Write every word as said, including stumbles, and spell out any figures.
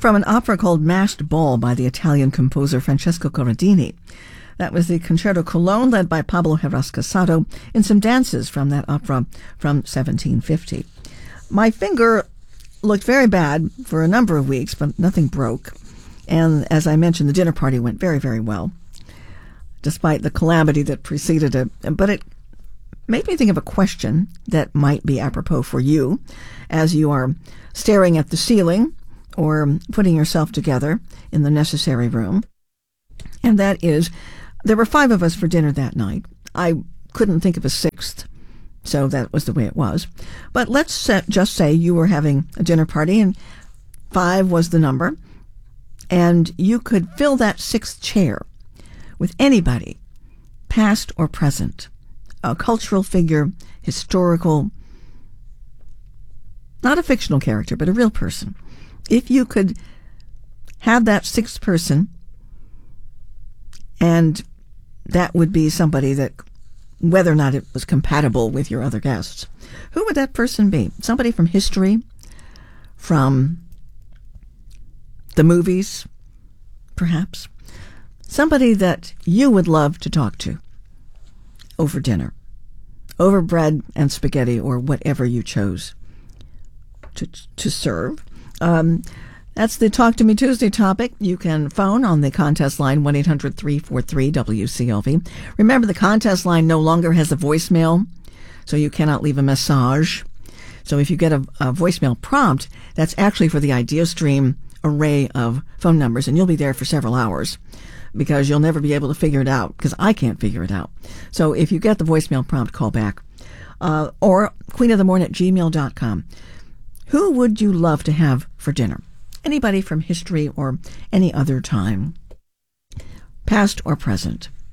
from an opera called Masked Ball by the Italian composer Francesco Corradini. That was the Concerto Cologne led by Pablo Heras Casado in some dances from that opera from seventeen fifty. My finger looked very bad for a number of weeks, but nothing broke. And as I mentioned, the dinner party went very, very well, despite the calamity that preceded it. But it made me think of a question that might be apropos for you as you are staring at the ceiling or putting yourself together in the necessary room. And that is, there were five of us for dinner that night. I couldn't think of a sixth, so that was the way it was. But let's set, just say you were having a dinner party and five was the number, and you could fill that sixth chair with anybody, past or present, a cultural figure, historical, not a fictional character, but a real person. If you could have that sixth person, and that would be somebody that, whether or not it was compatible with your other guests, who would that person be? Somebody from history, from the movies, perhaps? Somebody that you would love to talk to over dinner, over bread and spaghetti or whatever you chose to to serve. Um, that's the Talk to Me Tuesday topic. You can phone on the contest line, one eight hundred three four three W C L V. Remember, the contest line no longer has a voicemail, so you cannot leave a message. So if you get a, a voicemail prompt, that's actually for the IdeaStream array of phone numbers, and you'll be there for several hours because you'll never be able to figure it out, because I can't figure it out. So if you get the voicemail prompt, call back. Uh, or queenofthemorning at gmail dot com. Who would you love to have for dinner? Anybody from history or any other time, past or present.